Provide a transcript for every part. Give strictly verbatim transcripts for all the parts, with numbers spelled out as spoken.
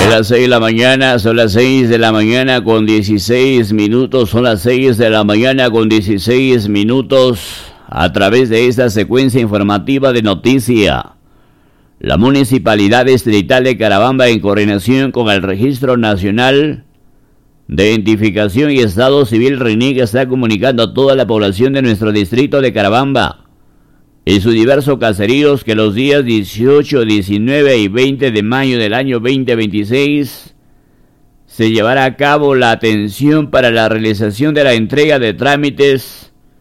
Es las seis de la mañana, son las seis de la mañana con dieciséis minutos, son las seis de la mañana con dieciséis minutos. A través de esta secuencia informativa de noticia, la Municipalidad Distrital de Carabamba, en coordinación con el Registro Nacional de Identificación y Estado Civil RENIC, está comunicando a toda la población de nuestro distrito de Carabamba y sus diversos caseríos que los días dieciocho, diecinueve y veinte de mayo del año veinte veintiséis se llevará a cabo la atención para la realización de la entrega de trámites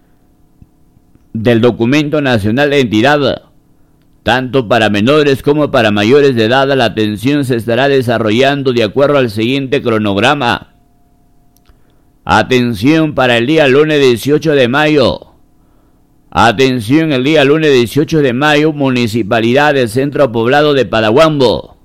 del Documento Nacional de Identidad. Tanto para menores como para mayores de edad, la atención se estará desarrollando de acuerdo al siguiente cronograma. Atención para el día lunes dieciocho de mayo. Atención el día lunes dieciocho de mayo, Municipalidad del Centro Poblado de Padahuambo.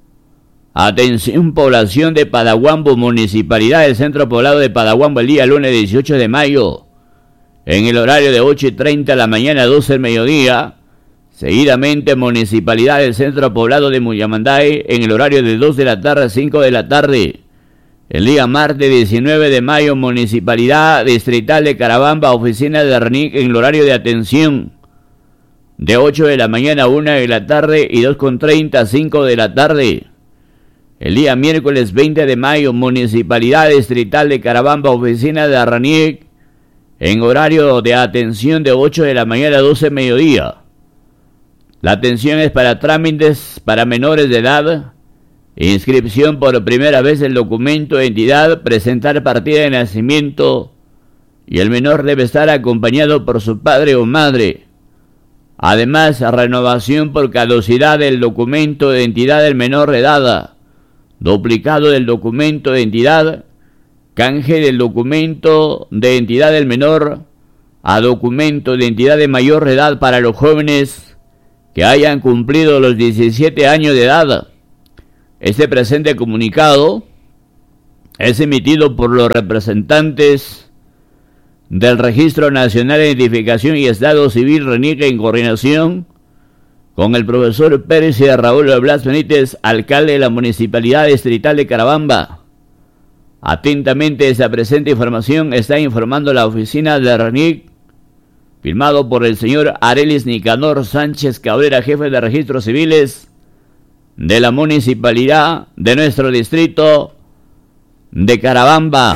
Atención población de Padahuambo, Municipalidad del Centro Poblado de Padahuambo, el día lunes dieciocho de mayo. En el horario de ocho y treinta de la mañana a doce del mediodía. Seguidamente, Municipalidad del Centro Poblado de Muyamanday, en el horario de dos de la tarde a cinco de la tarde. El día martes diecinueve de mayo, Municipalidad Distrital de Carabamba, Oficina de RENIC, en el horario de atención de ocho de la mañana a una de la tarde y dos con treinta a cinco de la tarde. El día miércoles veinte de mayo, Municipalidad Distrital de Carabamba, Oficina de RENIC, en horario de atención de ocho de la mañana a doce del mediodía. La atención es para trámites para menores de edad, inscripción por primera vez del documento de identidad, presentar partida de nacimiento, y el menor debe estar acompañado por su padre o madre. Además, renovación por caducidad del documento de identidad del menor de edad, duplicado del documento de identidad, canje del documento de identidad del menor a documento de identidad de mayor de edad para los jóvenes que hayan cumplido los diecisiete años de edad. Este presente comunicado es emitido por los representantes del Registro Nacional de Identificación y Estado Civil RENIC, en coordinación con el profesor Pérez y Raúl Blas Benítez, alcalde de la Municipalidad Distrital de Carabamba. Atentamente, esta presente información está informando la oficina de RENIC, firmado por el señor Arelis Nicanor Sánchez Cabrera, jefe de registros civiles de la municipalidad de nuestro distrito de Carabamba.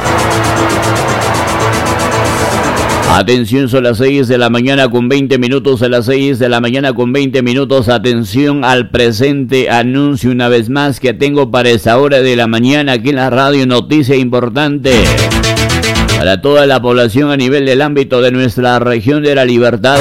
Atención, son las seis de la mañana con veinte minutos, a las seis de la mañana con veinte minutos. Atención al presente anuncio una vez más que tengo para esa hora de la mañana aquí en la radio. Noticia importante para toda la población a nivel del ámbito de nuestra región de La Libertad.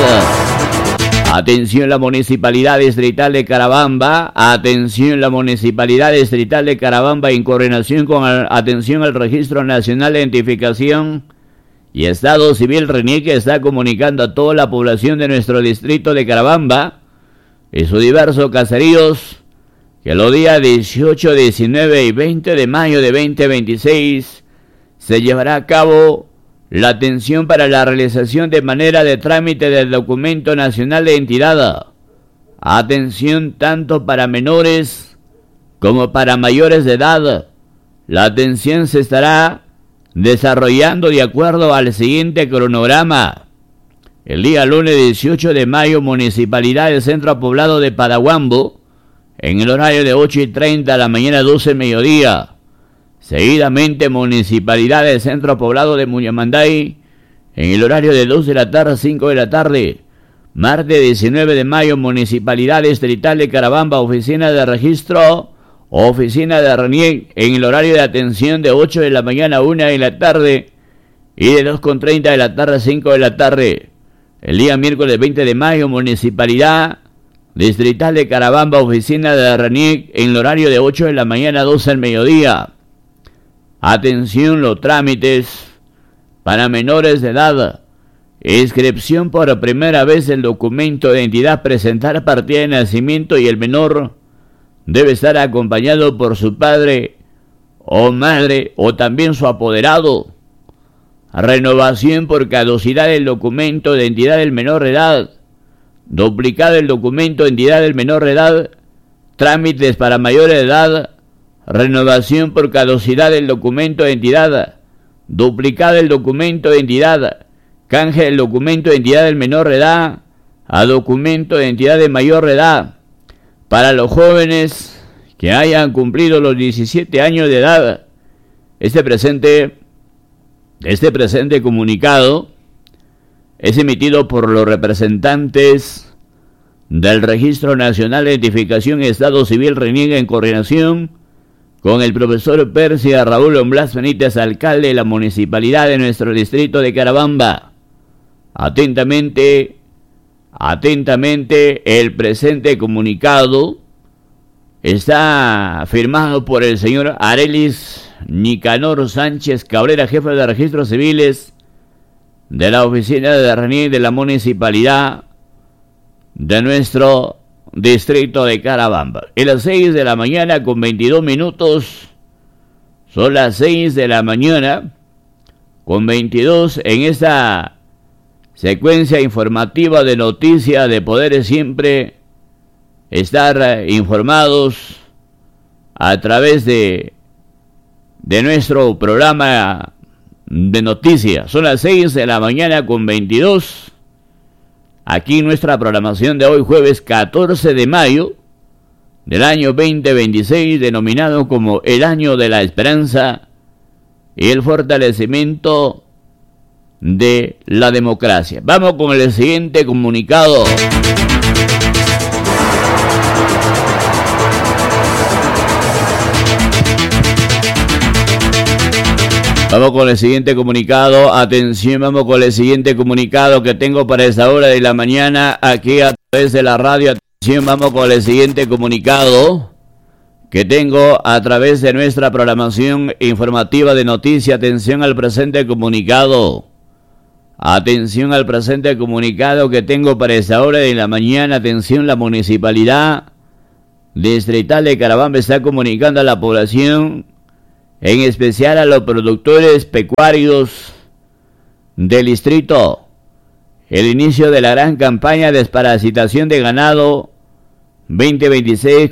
Atención, la Municipalidad Distrital de Carabamba. Atención, la Municipalidad Distrital de Carabamba, en coordinación con el, atención al Registro Nacional de Identificación y Estado Civil RENIC, está comunicando a toda la población de nuestro distrito de Carabamba y sus diversos caseríos que los días dieciocho, diecinueve y veinte de mayo de veinte veintiséis se llevará a cabo la atención para la realización de manera de trámite del Documento Nacional de Identidad. Atención tanto para menores como para mayores de edad. La atención se estará desarrollando de acuerdo al siguiente cronograma. El día lunes dieciocho de mayo, Municipalidad del Centro Poblado de Padahuambo, en el horario de ocho y treinta de la mañana a doce del mediodía. Seguidamente, Municipalidad del Centro Poblado de Muyamanday, en el horario de dos de la tarde a cinco de la tarde. Martes diecinueve de mayo, Municipalidad Distrital de Carabamba, Oficina de Registro, Oficina de RENIC, en el horario de atención de ocho de la mañana a una de la tarde y de dos con treinta de la tarde a cinco de la tarde. El día miércoles veinte de mayo, Municipalidad Distrital de Carabamba, Oficina de RENIC, en el horario de ocho de la mañana a doce del mediodía. Atención, los trámites para menores de edad. Inscripción por primera vez del documento de identidad, presentar partida de nacimiento, y el menor debe estar acompañado por su padre o madre o también su apoderado. Renovación por caducidad del documento de identidad del menor de edad. Duplicado el documento de identidad del menor de edad. Trámites para mayores de edad. renovación por caducidad del documento de identidad, duplicado el documento de identidad, canje del documento de identidad del menor de edad a documento de identidad de mayor de edad, para los jóvenes que hayan cumplido los diecisiete años de edad. Este presente, este presente comunicado es emitido por los representantes del Registro Nacional de Identificación y Estado Civil RENIEG en coordinación con el profesor Persia Raúl Don Blas Benítez, alcalde de la municipalidad de nuestro distrito de Carabamba. Atentamente, atentamente, el presente comunicado está firmado por el señor Arelis Nicanor Sánchez Cabrera, jefe de registros civiles de la oficina de RENIEG de la municipalidad de nuestro distrito de Carabamba. Es las seis de la mañana con veintidós minutos. Son las seis de la mañana con veintidós en esta secuencia informativa de noticias de poder siempre estar informados a través de, de nuestro programa de noticias. Son las seis de la mañana con veintidós. Aquí nuestra programación de hoy, jueves catorce de mayo del año veinte veintiséis, denominado como el año de la esperanza y el fortalecimiento de la democracia. Vamos con el siguiente comunicado. Vamos con el siguiente comunicado. Atención, vamos con el siguiente comunicado que tengo para esta hora de la mañana aquí a través de la radio. Atención, vamos con el siguiente comunicado que tengo a través de nuestra programación informativa de noticias. Atención al presente comunicado. Atención al presente comunicado que tengo para esta hora de la mañana. Atención, la municipalidad distrital de Carabamba está comunicando a la población, en especial a los productores pecuarios del distrito, el inicio de la gran campaña de desparasitación de ganado veinte veintiséis